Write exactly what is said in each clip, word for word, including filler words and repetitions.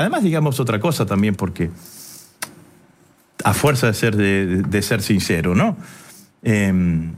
Además, digamos otra cosa también, porque a fuerza de ser, de, de ser sincero, ¿no? Eh,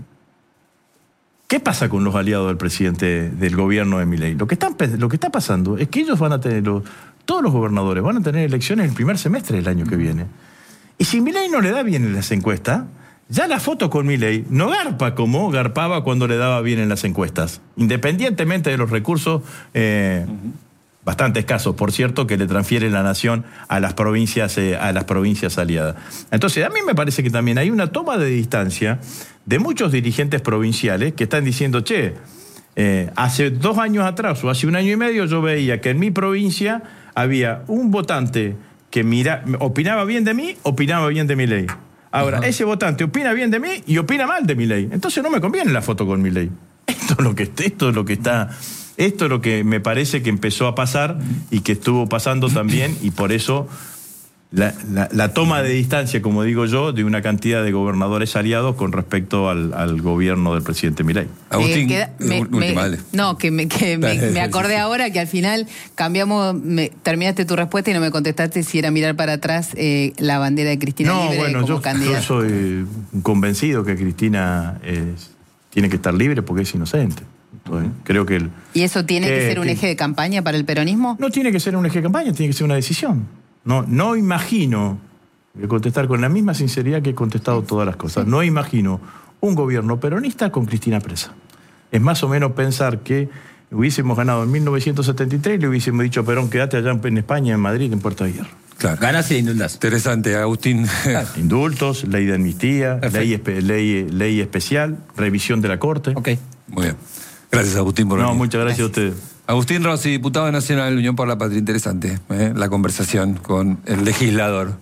¿Qué pasa con los aliados del presidente del gobierno de Milei? Lo que, están, lo que está pasando es que ellos van a tener, los, todos los gobernadores van a tener elecciones el primer semestre del año que viene. Y si Milei no le da bien en las encuestas, ya la foto con Milei no garpa como garpaba cuando le daba bien en las encuestas, independientemente de los recursos eh, uh-huh. bastante escasos, por cierto, que le transfiere la nación a las provincias, eh, a las provincias aliadas. Entonces, a mí me parece que también hay una toma de distancia de muchos dirigentes provinciales que están diciendo, che, eh, hace dos años atrás o hace un año y medio yo veía que en mi provincia había un votante que mira, opinaba bien de mí, opinaba bien de Milei. Ahora, uh-huh. ese votante opina bien de mí y opina mal de Milei. Entonces no me conviene la foto con Milei. Esto es lo que, esto es lo que está... Esto es lo que me parece que empezó a pasar y que estuvo pasando también, y por eso la, la, la toma de distancia, como digo yo, de una cantidad de gobernadores aliados con respecto al, al gobierno del presidente Milei. Agustín, eh, queda, me, me, no, que, me, que me, me acordé ahora que al final cambiamos, me, terminaste tu respuesta y no me contestaste si era mirar para atrás eh, la bandera de Cristina no, Libre bueno, como yo, candidata. yo soy convencido que Cristina es, tiene que estar libre porque es inocente. Entonces, creo que el, ¿Y eso tiene que, que ser un que, eje de campaña para el peronismo? No tiene que ser un eje de campaña, tiene que ser una decisión. No, no imagino, voy a contestar con la misma sinceridad que he contestado sí. todas las cosas, sí. no imagino un gobierno peronista con Cristina presa. Es más o menos pensar que hubiésemos ganado en mil novecientos setenta y tres y le hubiésemos dicho a Perón, quédate allá en España, en Madrid, en Puerto de Hierro. Claro. Ganas y indultas. Interesante, Agustín. Indultos, ley de amnistía, ley, ley, ley especial, revisión de la Corte. Ok, muy bien. Gracias, Agustín, por venir. No, muchas gracias, gracias a ustedes. Agustín Rossi, diputado nacional, Unión por la Patria. Interesante ¿eh? la conversación con el legislador.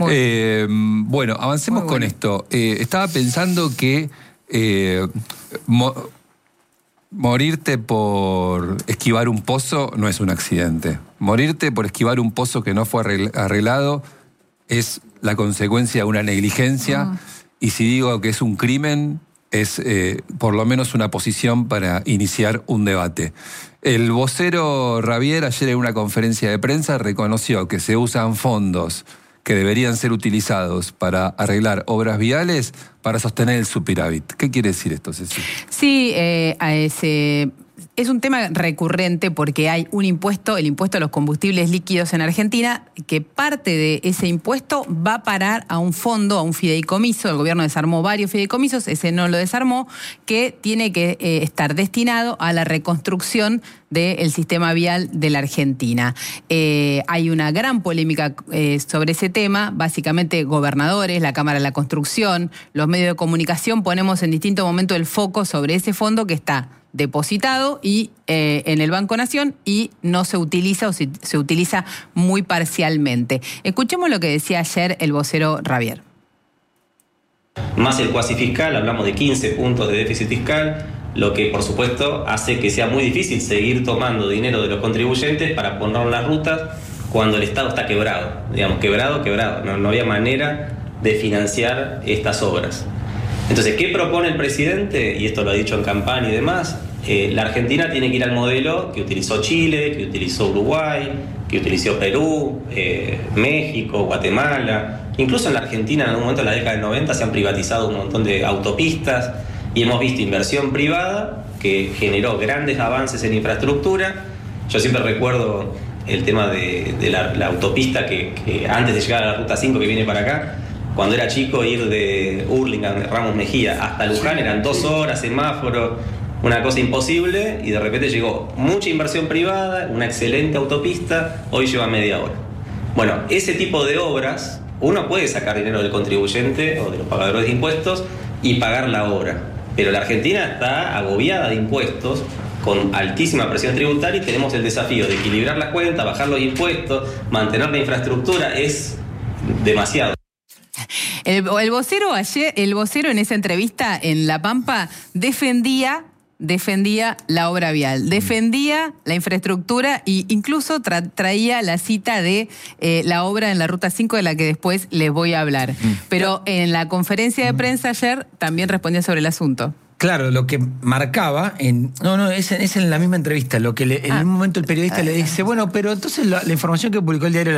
Eh, bueno, avancemos bueno. con esto. Eh, estaba pensando que eh, mo morirte por esquivar un pozo no es un accidente. Morirte por esquivar un pozo que no fue arreglado es la consecuencia de una negligencia. Uh-huh. Y si digo que es un crimen, es eh, por lo menos una posición para iniciar un debate. El vocero Ravier ayer en una conferencia de prensa reconoció que se usan fondos que deberían ser utilizados para arreglar obras viales para sostener el superávit. ¿Qué quiere decir esto, Ceci? Sí, eh, a ese... es un tema recurrente porque hay un impuesto, el impuesto a los combustibles líquidos en Argentina, que parte de ese impuesto va a parar a un fondo, a un fideicomiso. El gobierno desarmó varios fideicomisos, ese no lo desarmó, que tiene que eh, estar destinado a la reconstrucción del sistema vial de la Argentina. Eh, hay una gran polémica eh, sobre ese tema, básicamente gobernadores, la Cámara de la Construcción, los medios de comunicación ponemos en distintos momentos el foco sobre ese fondo que está depositado y eh, en el Banco Nación y no se utiliza o se, se utiliza muy parcialmente. Escuchemos lo que decía ayer el vocero Ravier. Más el cuasi fiscal, hablamos de quince puntos de déficit fiscal, lo que por supuesto hace que sea muy difícil seguir tomando dinero de los contribuyentes para ponerlo en las rutas cuando el Estado está quebrado, digamos, quebrado, quebrado, no, no había manera de financiar estas obras. Entonces, ¿qué propone el presidente? Y esto lo ha dicho en campaña y demás. Eh, la Argentina tiene que ir al modelo que utilizó Chile, que utilizó Uruguay, que utilizó Perú, eh, México, Guatemala. Incluso en la Argentina, en algún momento en la década del noventa, se han privatizado un montón de autopistas y hemos visto inversión privada que generó grandes avances en infraestructura. Yo siempre recuerdo el tema de, de la, la autopista que, que antes de llegar a la Ruta cinco que viene para acá, cuando era chico, ir de Hurlingham, Ramos Mejía, hasta Luján eran dos horas, semáforo, una cosa imposible, y de repente llegó mucha inversión privada, una excelente autopista, hoy lleva media hora. Bueno, ese tipo de obras, uno puede sacar dinero del contribuyente o de los pagadores de impuestos y pagar la obra, pero la Argentina está agobiada de impuestos, con altísima presión tributaria, y tenemos el desafío de equilibrar las cuentas, bajar los impuestos, mantener la infraestructura, es demasiado. El, el vocero ayer, el vocero en esa entrevista en La Pampa defendía, defendía la obra vial, defendía la infraestructura e incluso tra, traía la cita de eh, la obra en la Ruta cinco de la que después les voy a hablar. Mm. Pero en la conferencia de prensa ayer también respondía sobre el asunto. Claro, lo que marcaba, en no, no, es, es en la misma entrevista, lo que le, en ah, un momento el periodista ah, le dice, bueno, pero entonces la, la información que publicó el diario